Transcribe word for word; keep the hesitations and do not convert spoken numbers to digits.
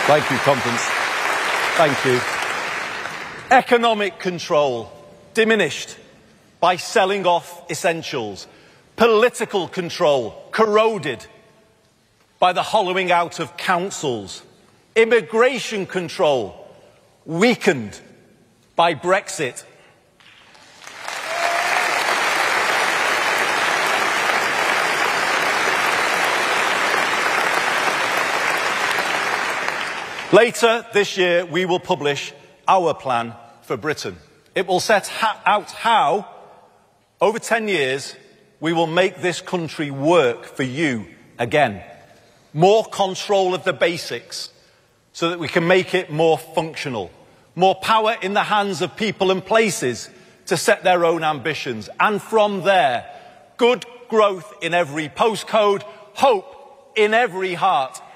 Thank you, Conference. Thank you. Economic control diminished by selling off essentials. Political control corroded by the hollowing out of councils. Immigration control weakened by Brexit. Later this year, we will publish our plan for Britain. It will set ha out how, over ten years, we will make this country work for you again. More control of the basics so that we can make it more functional. More power in the hands of people and places to set their own ambitions. And from there, good growth in every postcode, hope in every heart.